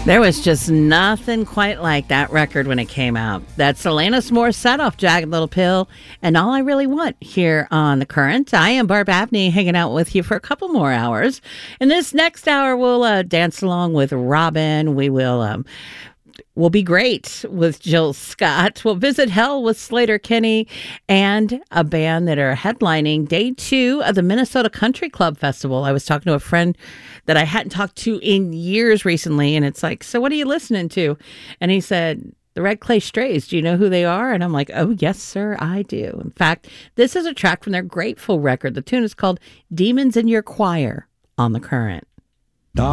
There was just nothing quite like that record when it came out. That's Alanis Morissette off Jagged Little Pill and All I Really Want here on The Current. I am Barb Abney, hanging out with you for a couple more hours. In this next hour, we'll dance along with Robin. We'll be great with Jill Scott. We'll visit hell with Slater Kinney and a band that are headlining day 2 of the Minnesota Country Club Festival. I was talking to a friend that I hadn't talked to in years recently, and it's like, so what are you listening to? And he said, the Red Clay Strays. Do you know who they are? And I'm like, oh, yes, sir, I do. In fact, this is a track from their Grateful record. The tune is called Demons in Your Choir on The Current.